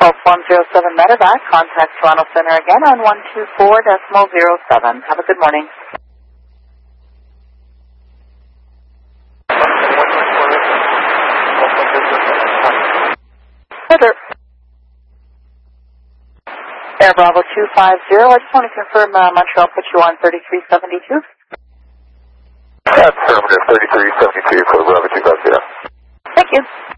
Pulse 107 Medevac, contact Toronto Center again on 124.07. Have a good morning. Weather. Air Bravo 250, I just want to confirm Montreal put you on 3372. Affirmative, 3372 for Bravo 250. Thank you.